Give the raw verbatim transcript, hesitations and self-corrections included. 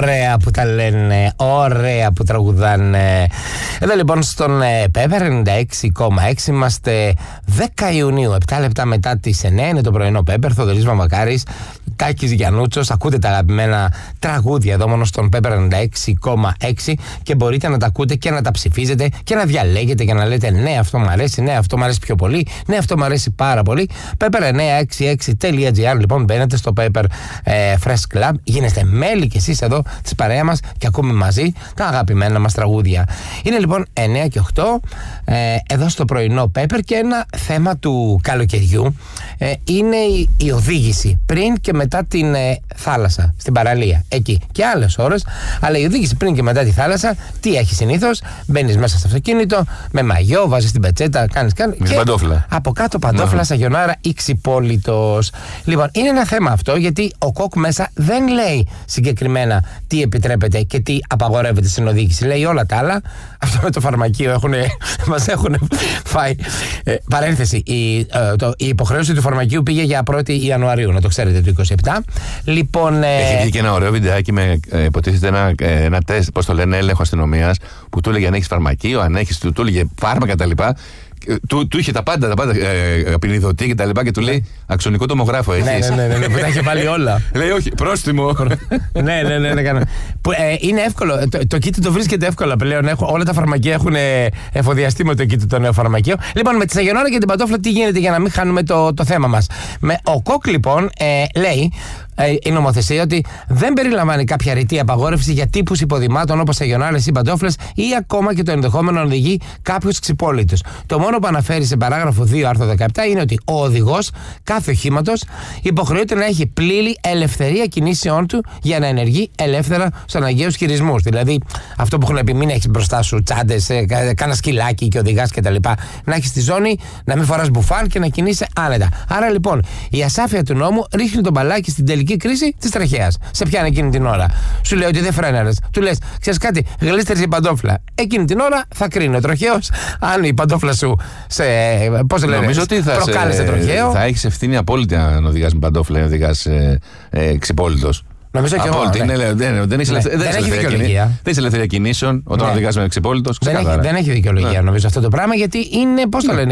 Ωραία που τα λένε, ωραία που τραγουδάνε. Εδώ λοιπόν στον Pepper ενενήντα έξι κόμμα έξι είμαστε δέκα Ιουνίου, επτά λεπτά μετά τις εννιά είναι το πρωινό Pepper. Θοδωρής Βαμβακάρης, Τάκης Γιαννούτσος. Ακούτε τα αγαπημένα τραγούδια εδώ μόνο στον Pepper ενενήντα έξι κόμμα έξι και μπορείτε να τα ακούτε και να τα ψηφίζετε και να διαλέγετε και να λέτε ναι, αυτό μου αρέσει, ναι, αυτό μου αρέσει πιο πολύ, ναι, αυτό μου αρέσει πάρα πολύ. Pepper εννιακόσια εξήντα έξι τελεία τζι άρ. Λοιπόν, μπαίνετε στο Pepper ε, Fresh Club, γίνεστε μέλη κι εσείς εδώ της παρέα μας και ακούμε μαζί τα αγαπημένα μας τραγούδια. Είναι λοιπόν εννιά και οκτώ ε, εδώ στο πρωινό Pepper και ένα θέμα του καλοκαιριού ε, είναι η, η οδήγηση πριν και μετά την ε, θάλασσα, στην παραλία, εκεί και άλλες ώρες, αλλά η οδήγηση πριν και μετά τη θάλασσα, τι έχει συνήθως? Μπαίνεις μέσα στο αυτοκίνητο με μαγιό, βάζεις την πετσέτα, κάνεις κάνει και παντόφλα. Από κάτω παντόφλα, ναι. Σαγιονάρα ή ξυπόλυτος. Λοιπόν, είναι ένα θέμα αυτό γιατί ο κοκ μέσα δεν λέει συγκεκριμένα τι επιτρέπεται και τι απαγορεύεται στην οδήγηση. Λέει όλα τα άλλα. Αυτό με το φαρμακείο έχουνε, μας έχουν φάει. Ε, παρένθεση, η, ε, το, η υποχρέωση του φαρμακείου πήγε για πρώτη Ιανουαρίου, να το ξέρετε, το είκοσι επτά. Λοιπόν, ε, έχει βγει και ένα ωραίο βιντεάκι με ε, υποτίθεται ένα, ε, ένα τεστ, πώς το λένε, έλεγχο αστυνομίας, που του έλεγε αν έχεις φαρμακείο, αν έχεις, του, του έλεγε φάρμακα κτλ. Του, του είχε τα πάντα, τα πάντα ε, απεινιδωτή και τα λοιπά και του λέει αξονικό τομογράφο έχεις? Ναι, ναι, ναι, ναι, που τα είχε βάλει όλα. Λέει όχι, πρόστιμο. Ναι, ναι, ναι, ναι. Που, ε, είναι εύκολο. Το, το kit το βρίσκεται εύκολα πλέον. Έχω, όλα τα φαρμακεία έχουν εφοδιαστεί με το kit το νέο φαρμακείο. Λοιπόν, με τη Σαγιονάρα και την παντόφλα τι γίνεται για να μην χάνουμε το, το θέμα μας? Με, ο κοκ λοιπόν ε, λέει ε, η νομοθεσία ότι δεν περιλαμβάνει κάποια ρητή απαγόρευση για τύπους υποδημάτων όπως σαγιονάρες ή παντόφλες ή ακόμα και το ενδεχόμενο να οδηγεί κάποιος ξυπόλυτος. Το μόνο που αναφέρει σε παράγραφο δύο άρθρο δεκαεπτά είναι ότι ο οδηγός κάθε οχήματος υποχρεούται να έχει πλήρη ελευθερία κινήσεών του για να ενεργεί ελεύθερα στους αναγκαίους χειρισμούς. Δηλαδή, αυτό που έχουν πει, μην έχεις μπροστά σου τσάντες, κάνα σκυλάκι και οδηγάς κτλ. Να έχεις τη ζώνη, να μην φοράς μπουφάν και να κινείσαι άνετα. Άρα λοιπόν, η ασάφεια του νόμου ρίχνει τον μπαλάκι στην τελική κρίση της τραχέας. Σε πιάνει εκείνη την ώρα. Σου λέει ότι δεν φρέναρες. Του λες, ξέρεις κάτι, γλίστερες η παντόφλα. Εκείνη την ώρα θα κρίνει ο τροχαίος αν η παντόφλα σου σε. Πώς το λένε, νομίζω ότι θα προκάλεσε τροχαίο. Θα έχεις ευθύνη απόλυτη αν οδηγάς με παντόφλα ή να οδηγάς ε, ε, ξυπόλυτος. Νομίζω και εγώ. Ναι. Δεν, δεν, δεν, ναι. δεν, δεν έχει δικαιολογία. Δεν έχει ελευθερία κινήσεων όταν ναι. οδηγάς με ξυπόλυτος. Δεν έχει, δεν έχει δικαιολογία ναι. νομίζω αυτό το πράγμα γιατί είναι, πώς το λένε.